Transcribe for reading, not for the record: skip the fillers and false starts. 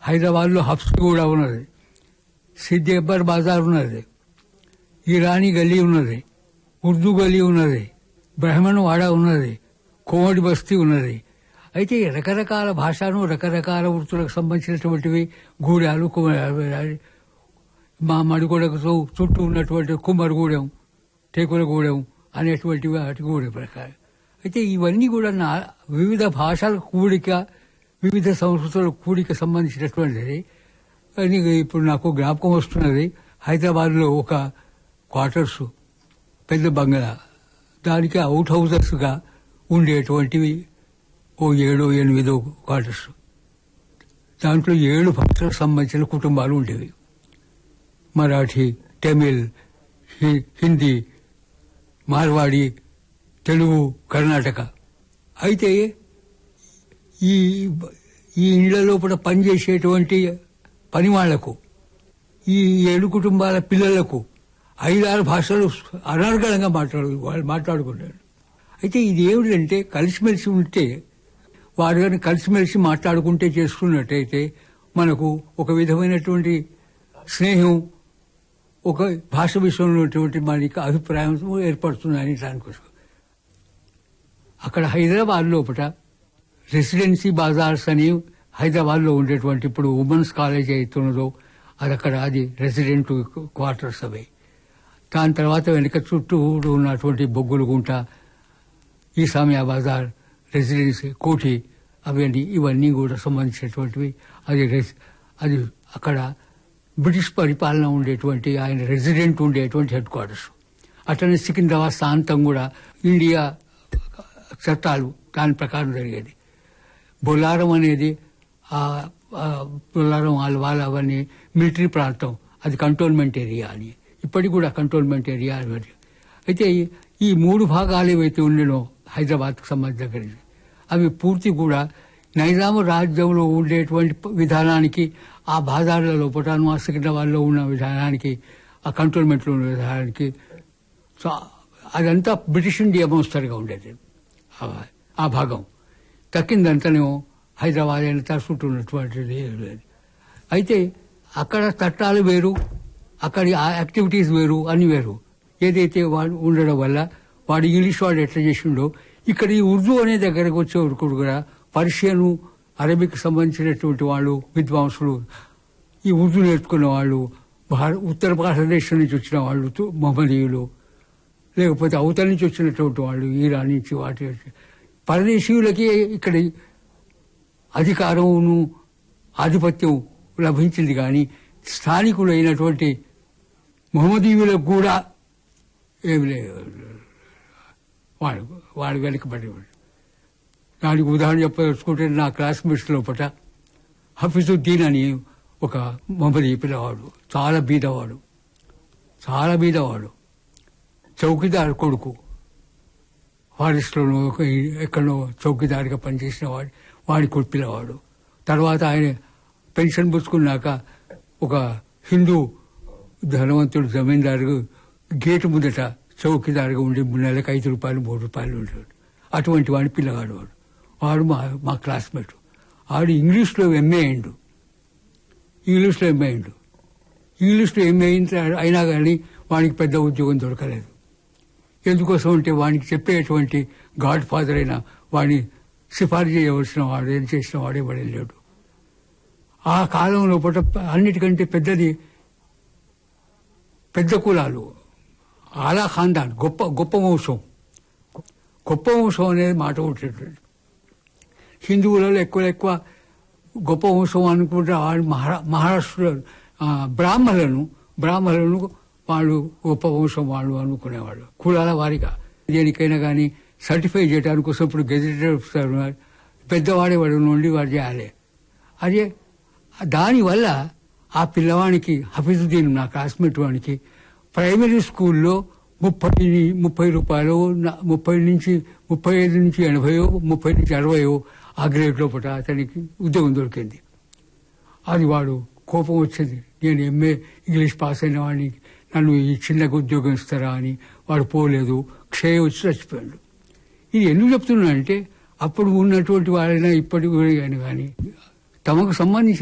హైదరాబాద్లో హబ్స్ కూడా ఉన్నది, సిద్ది అక్బర్ బజార్ ఉన్నది, ఇరానీ గల్లీ ఉన్నది, ఉర్దూ గల్లీ ఉన్నది, బ్రాహ్మణ్ వాడ ఉన్నది, కోమటి బస్తీ ఉన్నది. అయితే రకరకాల భాషను రకరకాల వృత్తులకు సంబంధించినటువంటివి గూడాలు, మా మడిగూడకు చుట్టూ ఉన్నటువంటి కుమ్మరిగూడెం, టేకులగూడెం అనేటువంటివి వాటి గూడెం ప్రకారం. అయితే ఇవన్నీ కూడా వివిధ భాషల కూడిక, వివిధ సంస్కృతుల కూడిక సంబంధించినటువంటిది. అని ఇప్పుడు నాకు జ్ఞాపకం వస్తున్నది, హైదరాబాద్లో ఒక క్వార్టర్స్ పెద్ద బంగ్లా, దానికి అవుట్ హౌజెస్గా ఉండేటువంటివి ఓ 7-8 క్వార్టర్స్. దాంట్లో 7 భాషలకు సంబంధించిన కుటుంబాలు ఉండేవి. మరాఠీ, తమిళ్, హిందీ, మార్వాడి, తెలుగు, కర్ణాటక. అయితే ఈ ఇళ్ల లోపల పనిచేసేటువంటి పని వాళ్లకు, ఈ 7 కుటుంబాల పిల్లలకు 5-6 భాషలు అనర్గళంగా వాళ్ళు మాట్లాడుకుంటారు. అయితే ఇది ఏమిటంటే కలిసిమెలిసి ఉంటే, వారు కానీ కలిసిమెలిసి మాట్లాడుకుంటే చేసుకున్నట్టయితే మనకు ఒక విధమైనటువంటి స్నేహం, ఒక భాష విషయంలో ఉన్నటువంటి మనకి అభిప్రాయం ఏర్పడుతుందని దానికోసం. అక్కడ హైదరాబాద్ లోపల రెసిడెన్సీ బజార్స్ అని హైదరాబాద్లో ఉండేటువంటి, ఇప్పుడు ఉమెన్స్ కాలేజ్ అవుతున్నదో అది రెసిడెంట్ క్వార్టర్స్ అవి. దాని తర్వాత వెనుక చుట్టూ ఉన్నటువంటి బొగ్గులగుంట, ఈసామియా బజార్, రెసిడెన్సీ, కోఠి, ఇవన్నీ కూడా సంబంధించినటువంటివి. అది అక్కడ బ్రిటిష్ పరిపాలన ఉండేటువంటి, ఆయన రెసిడెంట్ ఉండేటువంటి హెడ్ క్వార్టర్స్. అట్లనే సికింద్రాబాద్ ప్రాంతం కూడా ఇండియా చట్టాలు దాని ప్రకారం జరిగేది. బొల్లారం అనేది బొల్లారం వాళ్ళ అవన్నీ మిలిటరీ ప్రాంతం, అది కంటోన్మెంట్ ఏరియా అని, ఇప్పటికి కూడా కంటోన్మెంట్ ఏరియా. అయితే ఈ 3 భాగాలు ఏవైతే ఉండేనో హైదరాబాద్కు సంబంధించి, అవి పూర్తి కూడా నైజాము రాజ్యంలో ఉండేటువంటి విధానానికి, ఆ బాజార్ల లోపల సికింద్రాబాద్లో ఉన్న విధానానికి, ఆ కంటోన్మెంట్లో ఉన్న విధానానికి, సో అదంతా బ్రిటిష్ ఇండియా మోస్తరుగా ఉండేది. ఆ భాగం తక్కిందంతానేమో హైదరాబాద్ అయిన చుట్టూ ఉన్నటువంటిది. అయితే అక్కడ చట్టాలు వేరు, అక్కడి యాక్టివిటీస్ వేరు, అన్ని వేరు. ఏదైతే వాడు ఉండడం వల్ల వాడు ఇంగ్లీష్ వాడు ఎట్లా చేసిండో, ఇక్కడ ఈ ఉర్దూ అనే దగ్గరకు వచ్చేవారు కూడా పర్షియను, అరబిక్ సంబంధించినటువంటి వాళ్ళు, విద్వాంసులు, ఈ ఉర్దూ నేర్చుకున్న వాళ్ళు, ఉత్తర భారతదేశం నుంచి వచ్చిన వాళ్ళు, మహమ్మదీయులు, లేకపోతే అవతల నుంచి వచ్చినటువంటి వాళ్ళు, ఈరాన్ నుంచి, వాటి పరదేశీయులకి ఇక్కడ అధికారమును ఆధిపత్యం లభించింది. కానీ స్థానికులైనటువంటి మహమ్మదీయులకు కూడా ఏమి లేదు, వాడు వెనకబడేవాడు. దానికి ఉదాహరణ చెప్పదలుచుకుంటే, నా క్లాస్మేట్స్ లోపల హఫీజుద్దీన్ అని ఒక మహమ్మదీ పిల్లవాడు, చాలా బీదవాడు, చౌకీదార్ కొడుకు, ఫారెస్ట్లోనూ ఎక్కడో చౌకీదారిగా పనిచేసిన వాడి పిల్లవాడు. తర్వాత ఆయన పెన్షన్ పుచ్చుకున్నాక ఒక హిందూ ధనవంతుడు జమీందారు గేటు ముందట చౌకీదారుగా ఉండి నెలకు 5 రూపాయలు 3 రూపాయలు ఉండేవాడు. అటువంటి వాడి పిల్లవాడు వాడు మా క్లాస్మేట్. వాడు ఇంగ్లీష్లో ఎంఏ అయిండు. ఇంగ్లీష్లో ఎంఏ అయినా కానీ వాడికి పెద్ద ఉద్యోగం దొరకలేదు. ఎందుకోసం అంటే వాడికి చెప్పేటువంటి గాడ్ ఫాదర్ అయిన వాడిని సిఫారసు చేయవలసిన వాడు, ఏం చేసిన వాడే లేడు. ఆ కాలంలో అన్నిటికంటే పెద్ద కులాలు, ఆలా ఖాందాన్, గొప్ప వంశం అనేది మాట ఉంటుంది. హిందువులలో ఎక్కువ గొప్ప వంశం అనుకుంటే మహారాష్ట్రలో బ్రాహ్మణులను వాళ్ళు గొప్ప వంశం వాళ్ళు అనుకునేవాళ్ళు, కులాల వారిగా. దేనికైనా కానీ సర్టిఫై చేయడానికి కోసం ఇప్పుడు గెజిటెడ్ పెద్దవాడే వాడి నుండి వాడు చేయాలి. అదే దానివల్ల ఆ పిల్లవానికి, హఫీజుద్దీన్ నా క్లాస్మేట్ వానికి, ప్రైమరీ స్కూల్లో 30 రూపాయలు, 35 నుంచి 80, 30 నుంచి 60 ఆ గ్రేడ్ లోపల అతనికి ఉద్యోగం దొరికింది. అది వాడు కోపం వచ్చేది, నేను ఎంఏ ఇంగ్లీష్ పాస్ అయిన వాడిని నన్ను ఈ చిన్నగా ఉద్యోగం ఇస్తారా అని. వాడు పోలేదు, క్షయ వచ్చి చచ్చిపోయాడు. ఇది ఎందుకు చెప్తున్నానంటే, అప్పుడు ఉన్నటువంటి వాళ్ళైనా ఇప్పటికి కానీ తమకు సంబంధించి